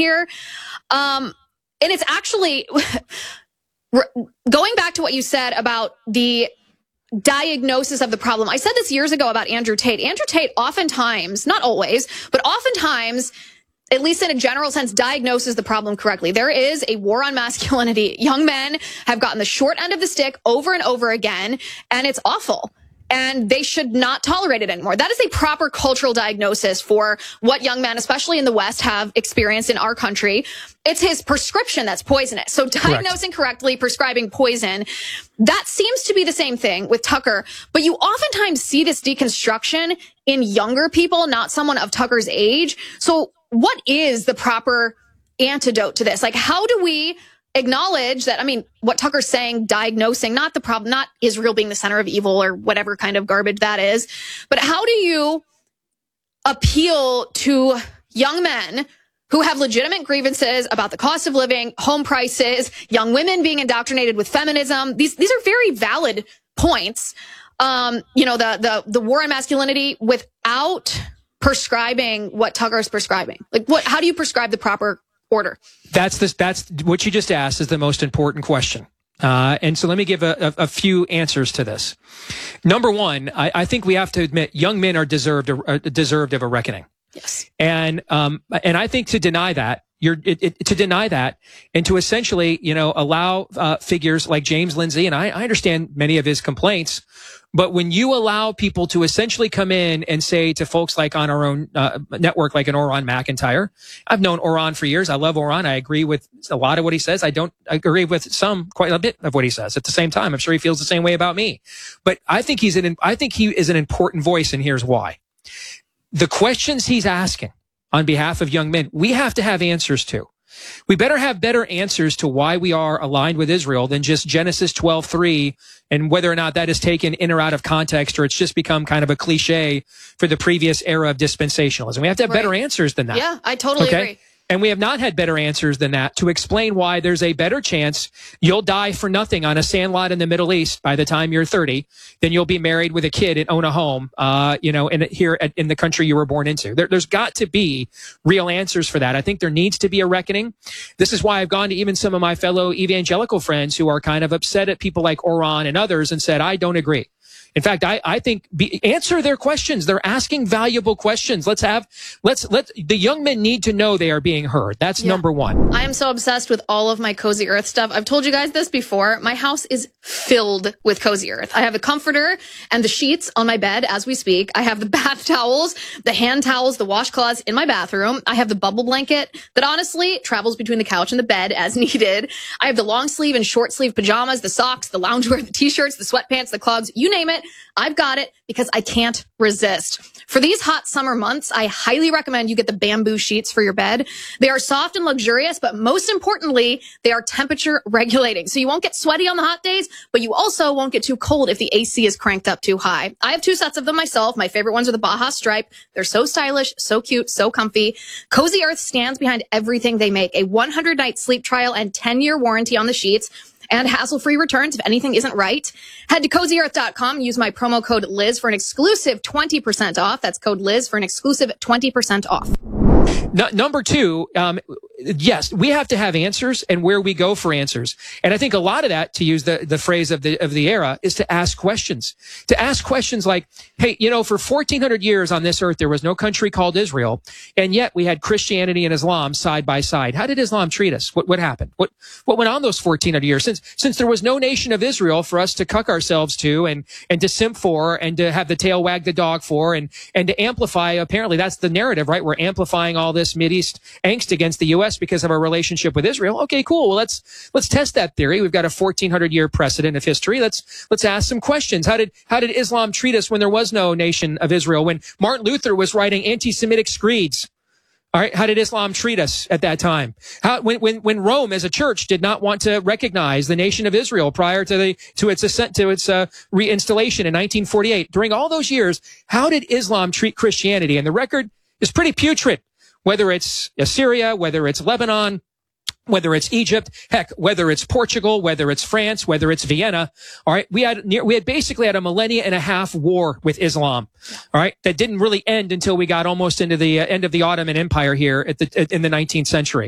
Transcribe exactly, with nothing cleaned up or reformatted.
here. Um, and it's actually going back to what you said about the diagnosis of the problem. I said this years ago about Andrew Tate. Andrew Tate oftentimes, not always, but oftentimes, at least in a general sense, diagnoses the problem correctly. There is a war on masculinity. Young men have gotten the short end of the stick over and over again, and it's awful. And they should not tolerate it anymore. That is a proper cultural diagnosis for what young men, especially in the West, have experienced in our country. It's his prescription that's poisonous. So diagnosing Correct. correctly, prescribing poison, that seems to be the same thing with Tucker. But you oftentimes see this deconstruction in younger people, not someone of Tucker's age. So what is the proper antidote to this? Like, how do we acknowledge that, I mean, what Tucker's saying, diagnosing, not the problem, not Israel being the center of evil or whatever kind of garbage that is, but how do you appeal to young men who have legitimate grievances about the cost of living, home prices, young women being indoctrinated with feminism? These, these are very valid points. Um, you know, the, the, the war on masculinity without prescribing what Tucker's prescribing. Like, what, how do you prescribe the proper order? That's this. That's what you just asked is the most important question. Uh, and so let me give a, a, a few answers to this. Number one, I, I think we have to admit young men are deserved, uh, deserved of a reckoning. Yes. And, um, and I think to deny that, you're, it, it, to deny that and to essentially, you know, allow, uh, figures like James Lindsay, and I, I understand many of his complaints, but when you allow people to essentially come in and say to folks like on our own uh, network, like an Oran McIntyre, I've known Oran for years. I love Oran. I agree with a lot of what he says. I don't agree with some, quite a bit of what he says. At the same time, I'm sure he feels the same way about me. But I think he's an, I think he is an important voice, and here's why. The questions he's asking on behalf of young men, we have to have answers to. We better have better answers to why we are aligned with Israel than just Genesis twelve three and whether or not that is taken in or out of context, or it's just become kind of a cliche for the previous era of dispensationalism. We have to have right. better answers than that. Yeah, I totally okay? agree. And we have not had better answers than that to explain why there's a better chance you'll die for nothing on a sandlot in the Middle East by the time you're thirty than you'll be married with a kid and own a home, uh, you know, in, here at, in the country you were born into. There, there's got to be real answers for that. I think there needs to be a reckoning. This is why I've gone to even some of my fellow evangelical friends who are kind of upset at people like Oran and others and said, I don't agree. In fact, I, I think be, answer their questions. They're asking valuable questions. Let's have, let's, let the young men need to know they are being heard. That's yeah. number one. I am so obsessed with all of my Cozy Earth stuff. I've told you guys this before. My house is filled with Cozy Earth. I have the comforter and the sheets on my bed as we speak. I have the bath towels, the hand towels, the washcloths in my bathroom. I have the bubble blanket that honestly travels between the couch and the bed as needed. I have the long sleeve and short sleeve pajamas, the socks, the loungewear, the t-shirts, the sweatpants, the clogs, you name it. I've got it because I can't resist. For these hot summer months, I highly recommend you get the bamboo sheets for your bed. They are soft and luxurious, but most importantly, they are temperature regulating. So you won't get sweaty on the hot days, but you also won't get too cold if the A C is cranked up too high. I have two sets of them myself. My favorite ones are the Baja Stripe. They're so stylish, so cute, so comfy. Cozy Earth stands behind everything they make. A one hundred night sleep trial and ten year warranty on the sheets, and hassle-free returns if anything isn't right. Head to cozy earth dot com. Use my promo code Liz for an exclusive twenty percent off. That's code Liz for an exclusive twenty percent off. No, number two, um, yes, we have to have answers and where we go for answers. And I think a lot of that, to use the, the phrase of the, of the era, is to ask questions. To ask questions like, hey, you know, for fourteen hundred years on this earth, there was no country called Israel. And yet we had Christianity and Islam side by side. How did Islam treat us? What, what happened? What, what went on those fourteen hundred years? Since, since there was no nation of Israel for us to cuck ourselves to and, and to simp for and to have the tail wag the dog for and, and to amplify, apparently that's the narrative, right? We're amplifying all this Mideast angst against the U S because of our relationship with Israel. Okay, cool. Well, let's, let's test that theory. We've got a fourteen hundred year precedent of history. Let's, let's ask some questions. How did, how did Islam treat us when there was no nation of Israel? When Martin Luther was writing anti-Semitic screeds? All right. How did Islam treat us at that time? How, when, when, when Rome as a church did not want to recognize the nation of Israel prior to the, to its ascent, to its, uh, reinstallation in nineteen forty-eight, during all those years, how did Islam treat Christianity? And the record is pretty putrid. Whether it's Assyria, whether it's Lebanon, whether it's Egypt, heck, whether it's Portugal, whether it's France, whether it's Vienna. All right. We had near, we had basically had a millennia and a half war with Islam. All right. That didn't really end until we got almost into the uh, end of the Ottoman Empire here at the, in the nineteenth century.